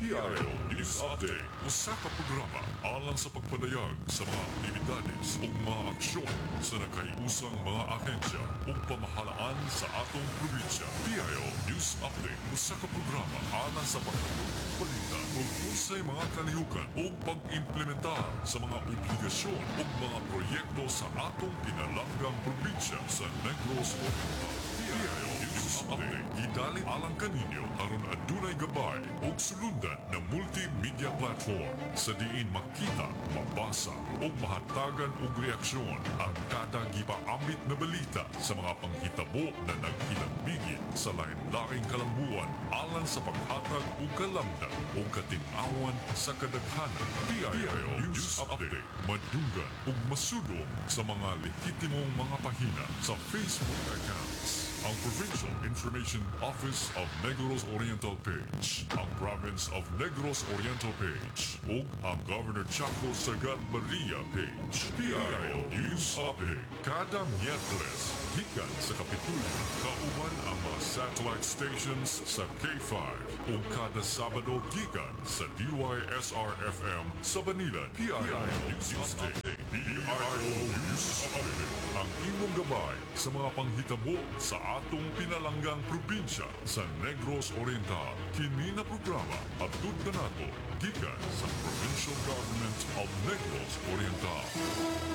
PIO News Update. Usa ka programa alang sa pagpadayag sa mga aktibidades o mga aksyon sa nakahiusang mga ahensya o pamahalaan sa atong probinsya. PIO News Update. Usa ka programa alang sa pagpapalita o unsay mga kalihukan o pag-implementar sa mga obligasyon o mga proyekto sa atong pinalanggang probinsya sa Negros Oriental. PIO News Update. Idali alang kaninyo aron adunay gabay o sulundan na multimedia platform sa diin makita, mabasa o mahatagan og reaksyon ang kada gipaambit na balita sa mga panghitabo na nagkinabigit sa lain-laing kalambuan alang sa paghatag o kalamdag o kating-awan sa kadaghanan. PIO News Update. Madunggan o masudong sa mga lehitimong mga pahina sa Facebook accounts. Ang Provincial Information Office of Negros Oriental page, ang Province of Negros Oriental page, ug ang Governor Chaco Sagad Maria page. PIO News Update. Kada Miyerkules, gikan sa Kapitulyo, kauban ang mga satellite stations sa K5 ug kada Sabado gikan sa DYSR-FM sa Banilan. PIO News Update. PIO News Update. Ang imong gabay sa mga panghitabo sa atong pinalanggang probinsya sa Negros Oriental. Kini na programa abtud na nato gikan sa Provincial Government of Negros Oriental.